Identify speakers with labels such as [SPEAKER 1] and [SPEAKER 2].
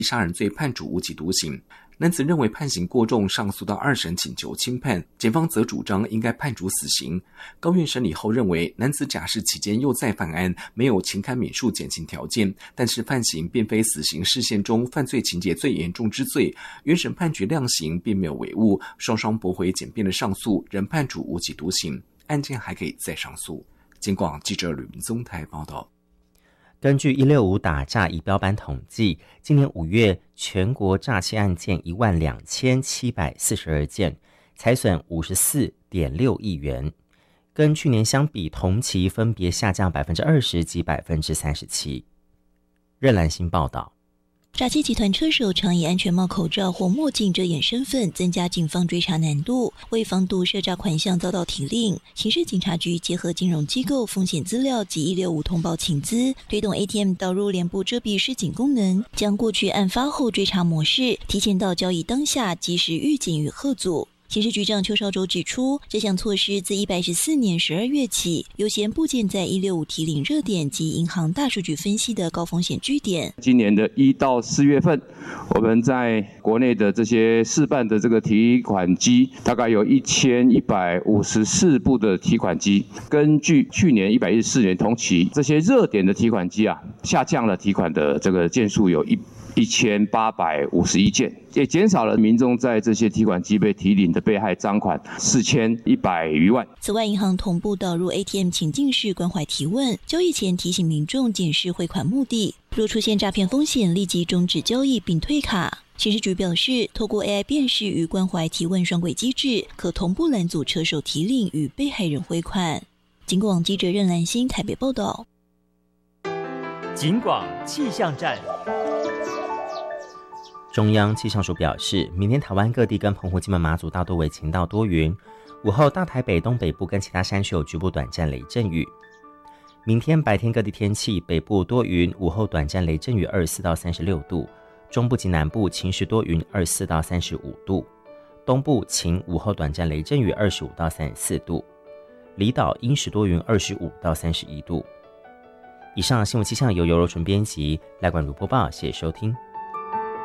[SPEAKER 1] 杀人罪判处无期徒刑。男子认为判刑过重，上诉到2审请求轻判，检方则主张应该判处死刑。高院审理后认为，男子假释期间又再犯案，没有情感免恕减轻条件，但是犯行并非死刑释宪中犯罪情节最严重之罪，原审判决量刑并没有违误，双方驳回简便的上诉，仍判处无期徒刑，案件还可以再上诉。警广记者吕明宗台报道。
[SPEAKER 2] 根据165打诈仪表板统计，今年5月全国诈欺案件12742件，财损54.6亿元，跟去年相比同期分别下降20%及37%。任兰心报道。
[SPEAKER 3] 诈欺集团车手常以安全帽、口罩或墨镜遮掩身份，增加警方追查难度。为防堵涉诈款项遭到提令，刑事警察局结合金融机构风险资料及165通报请资，推动 ATM 导入脸部遮蔽示警功能，将过去案发后追查模式提前到交易当下及时预警与吓阻。刑事局长邱少洲指出，这项措施自114年12月起，优先布建在165提领热点及银行大数据分析的高风险据点。
[SPEAKER 4] 今年的1到4月份，我们在国内的这些示范的这个提款机，大概有1154部的提款机。根据去年114年同期，这些热点的提款机下降了提款的这个件数有1851件，也减少了民众在这些提款机被提领的被害赃款4100余万。
[SPEAKER 3] 此外，银行同步导入 ATM 情境式关怀提问，交易前提醒民众检视汇款目的，若出现诈骗风险，立即终止交易并退卡。刑事局表示，透过 AI 辨识与关怀提问双轨机制，可同步拦阻车手提领与被害人汇款。警广记者任兰心台北报道。
[SPEAKER 5] 警广气象站。
[SPEAKER 2] 中央气象署表示，明天台湾各地跟澎湖、金门、马祖大多为晴到多云，午后大台北东北部跟其他山区有局部短暂雷阵雨。明天白天各地天气，北部多云，午后短暂雷阵雨24到36度，中部及南部晴时多云24到35度，东部晴，午后短暂雷阵雨25到34度，离岛阴时多云25到31度。以上新闻气象由尤柔纯编辑，赖冠如播报，谢谢收听。